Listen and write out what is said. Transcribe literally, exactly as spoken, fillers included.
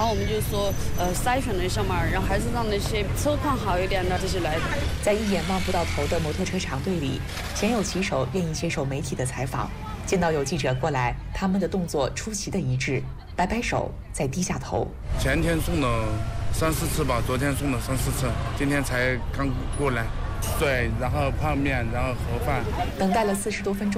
我们就说呃筛选了一下嘛，然后还是让那些车况好一点的这些来。 在一眼望不到头的摩托车长队里，鲜有骑手愿意接受媒体的采访。见到有记者过来，他们的动作出奇的一致，摆摆手，再低下头。 前天送了三四次吧，昨天送了三四次，今天才刚过来。对，然后泡面，然后盒饭。 等待了四十多分钟。